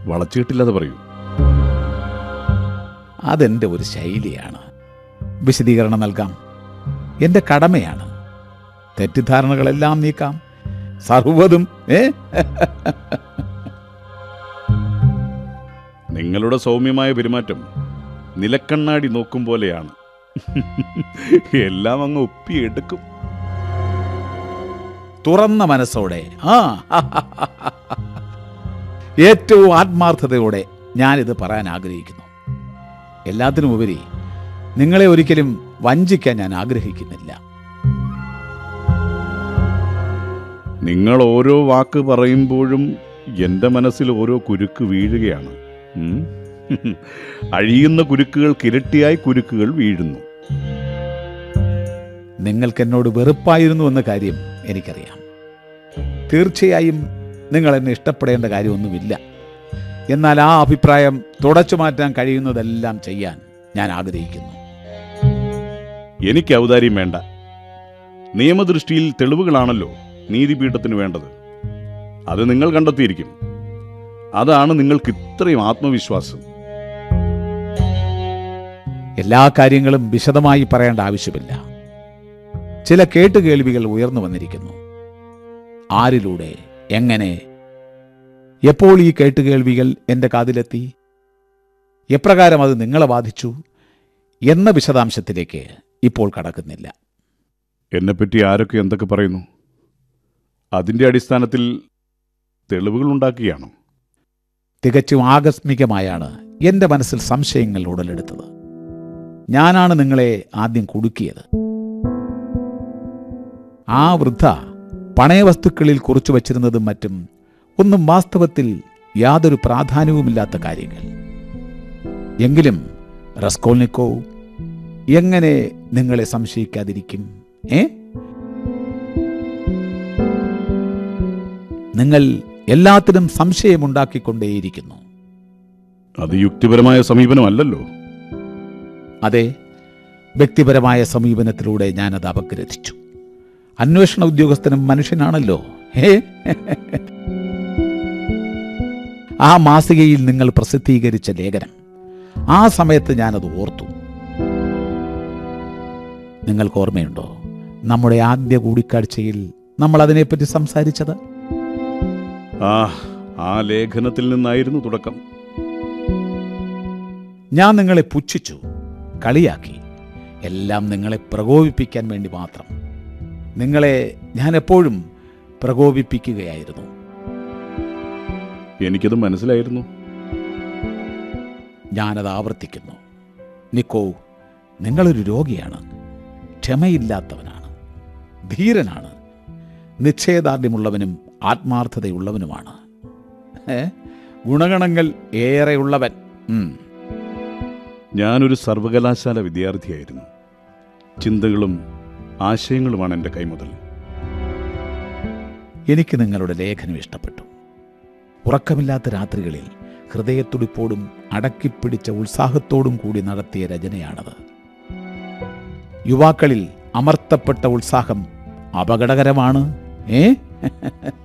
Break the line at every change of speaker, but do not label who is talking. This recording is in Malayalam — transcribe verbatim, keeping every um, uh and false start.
വളച്ചിട്ടില്ലാതെ പറയൂ.
അതെൻ്റെ ഒരു ശൈലിയാണ്. വിശദീകരണം നൽകാം. എൻ്റെ കടമയാണ്. തെറ്റിദ്ധാരണകളെല്ലാം നീക്കാം. സർവ്വതും ഏ
നിങ്ങളുടെ സൗമ്യമായ പെരുമാറ്റം നിലക്കണ്ണാടി നോക്കും പോലെയാണ്. എല്ലാം അങ്ങ് ഒപ്പിയെടുക്കും.
തുറന്ന മനസ്സോടെ, ആ ഏറ്റവും ആത്മാർത്ഥതയോടെ ഞാനിത് പറയാൻ ആഗ്രഹിക്കുന്നു. എല്ലാത്തിനുമുപരി നിങ്ങളെ ഒരിക്കലും വഞ്ചിക്കാൻ ഞാൻ ആഗ്രഹിക്കുന്നില്ല.
നിങ്ങൾ ഓരോ വാക്ക് പറയുമ്പോഴും എൻ്റെ മനസ്സിൽ ഓരോ കുരുക്ക് വീഴുകയാണ്. അഴിയുന്ന കുരുക്കുകൾക്ക് ഇരട്ടിയായി കുരുക്കുകൾ വീഴുന്നു.
നിങ്ങൾക്ക് എന്നോട് വെറുപ്പായിരുന്നു എന്ന കാര്യം എനിക്കറിയാം. തീർച്ചയായും നിങ്ങൾ എന്നെ ഇഷ്ടപ്പെടേണ്ട കാര്യമൊന്നുമില്ല. എന്നാൽ ആ അഭിപ്രായം തുടച്ചു മാറ്റാൻ കഴിയുന്നതെല്ലാം ചെയ്യാൻ ഞാൻ ആഗ്രഹിക്കുന്നു.
എനിക്ക് ഔദാര്യം വേണ്ട. നിയമദൃഷ്ടിയിൽ തെളിവുകളാണല്ലോ നീതിപീഠത്തിന് വേണ്ടത്. അത് നിങ്ങൾ കണ്ടെത്തിയിരിക്കും. അതാണ് നിങ്ങൾക്ക് ഇത്രയും ആത്മവിശ്വാസം.
എല്ലാ കാര്യങ്ങളും വിശദമായി പറയേണ്ട ആവശ്യമില്ല. ചില കേട്ടുകേൾവികൾ ഉയർന്നു വന്നിരിക്കുന്നു. ആരിലൂടെ, എങ്ങനെ, എപ്പോൾ ഈ കേട്ടുകേൾവികൾ എൻ്റെ കാതിലെത്തി, എപ്രകാരം അത് നിങ്ങളെ ബാധിച്ചു എന്ന വിശദാംശത്തിലേക്ക് ഇപ്പോൾ കടക്കുന്നില്ല.
എന്നെപ്പറ്റി ആരൊക്കെ എന്തൊക്കെ പറയുന്നു? അതിൻ്റെ അടിസ്ഥാനത്തിൽ തെളിവുകൾ ഉണ്ടാക്കുകയാണോ?
തികച്ചും ആകസ്മികമായാണ് എൻ്റെ മനസ്സിൽ സംശയങ്ങൾ ഉടലെടുത്തത്. ഞാനാണ് നിങ്ങളെ ആദ്യം കുടുക്കിയത്. ആ വൃദ്ധ പണയവസ്തുക്കളിൽ കുറിച്ചു വച്ചിരുന്നതും മറ്റും ഒന്നും വാസ്തവത്തിൽ യാതൊരു പ്രാധാന്യവുമില്ലാത്ത കാര്യങ്ങൾ. എങ്കിലും റസ്കോൾനിക്കോവ് എങ്ങനെ നിങ്ങളെ സംശയിക്കാതിരിക്കും? ഏ നിങ്ങൾ എല്ലാത്തിനും സംശയമുണ്ടാക്കിക്കൊണ്ടേയിരിക്കുന്നു.
അത് യുക്തിപരമായ സമീപനമല്ലല്ലോ.
അതെ, വ്യക്തിപരമായ സമീപനത്തിലൂടെ ഞാനത് അപഗ്രഥിച്ചു. അന്വേഷണ ഉദ്യോഗസ്ഥനും മനുഷ്യനാണല്ലോ. ഹേ ആ മാസികയിൽ നിങ്ങൾ പ്രസിദ്ധീകരിച്ച ലേഖനം, ആ സമയത്ത് ഞാനത് ഓർത്തു. നിങ്ങൾക്ക് ഓർമ്മയുണ്ടോ നമ്മുടെ ആദ്യ കൂടിക്കാഴ്ചയിൽ നമ്മൾ അതിനെപ്പറ്റി സംസാരിച്ചത്?
ആ ആ ലേഖനത്തിൽ നിന്നായിരുന്നു തുടക്കം.
ഞാൻ നിങ്ങളെ പുച്ഛിച്ചു, കളിയാക്കി, എല്ലാം നിങ്ങളെ പ്രകോപിപ്പിക്കാൻ വേണ്ടി മാത്രം. നിങ്ങളെ ഞാൻ എപ്പോഴും പ്രകോപിപ്പിക്കുകയായിരുന്നു.
എനിക്കത് മനസ്സിലായിരുന്നു.
ഞാനത് ആവർത്തിക്കുന്നു. നിക്കോ, നിങ്ങളൊരു രോഗിയാണ്, ക്ഷമയില്ലാത്തവനാണ്, ധീരനാണ്, നിശ്ചയദാർഢ്യമുള്ളവനും ആത്മാർത്ഥതയുള്ളവനുമാണ്. ഏ ഗുണഗണങ്ങൾ ഏറെയുള്ളവൻ.
ഞാനൊരു സർവകലാശാല വിദ്യാർത്ഥിയായിരുന്നു. ചിന്തകളും ആശയങ്ങളുമാണ് എൻ്റെ കൈമുതൽ.
എനിക്ക് നിങ്ങളുടെ ലേഖനം ഇഷ്ടപ്പെട്ടു. ഉറക്കമില്ലാത്ത രാത്രികളിൽ ഹൃദയത്തുടിപ്പോടും അടക്കിപ്പിടിച്ച ഉത്സാഹത്തോടും കൂടി നടത്തിയ രചനയാണത്. യുവാക്കളിൽ അമർത്തപ്പെട്ട ഉത്സാഹം അപകടകരമാണ്. ഏ